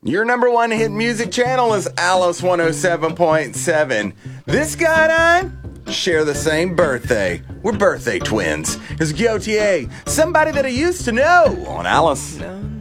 Your number one hit music channel is Alice 107.7. This guy and I share the same birthday. We're birthday twins. Here's GOTA, somebody that I used to know on Alice. No.